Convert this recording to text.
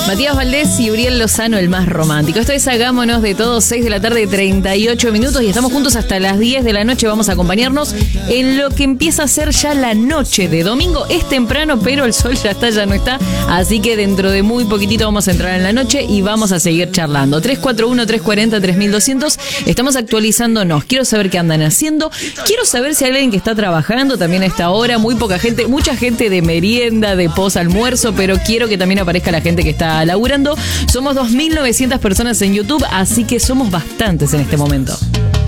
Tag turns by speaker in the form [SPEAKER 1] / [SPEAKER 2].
[SPEAKER 1] Matías Valdés y Uriel Lozano, el más romántico. Esto es Hagámonos de Todo, 6 de la tarde, 38 minutos. Y estamos juntos hasta las 10 de la noche. Vamos a acompañarnos en lo que empieza a ser ya la noche de domingo. Es temprano, pero el sol ya está, ya no está. Así que dentro de muy poquitito vamos a entrar en la noche y vamos a seguir charlando. 341-340-3200. Estamos actualizándonos. Quiero saber qué andan haciendo. Quiero saber si hay alguien que está trabajando también a esta hora. Muy poca gente, mucha gente de merienda, de posalmuerzo, pero quiero que también aparezca la gente que está laburando. Somos 2.900 personas en YouTube, así que somos bastantes en este momento.